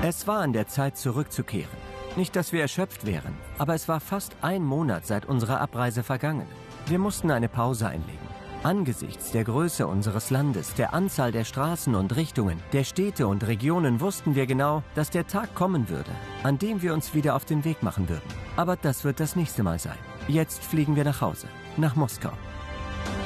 Es war an der Zeit, zurückzukehren. Nicht, dass wir erschöpft wären, aber es war fast ein Monat seit unserer Abreise vergangen. Wir mussten eine Pause einlegen. Angesichts der Größe unseres Landes, der Anzahl der Straßen und Richtungen, der Städte und Regionen wussten wir genau, dass der Tag kommen würde, an dem wir uns wieder auf den Weg machen würden. Aber das wird das nächste Mal sein. Jetzt fliegen wir nach Hause, nach Moskau.